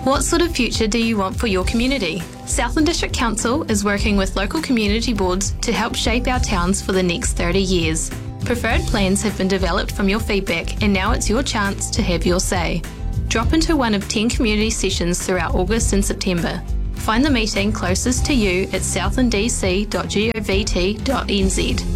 What sort of future do you want for your community? Southland District Council is working with local community boards to help shape our towns for the next 30 years. Preferred plans have been developed from your feedback, and now it's your chance to have your say. Drop into one of 10 community sessions throughout August and September. Find the meeting closest to you at southlanddc.govt.nz.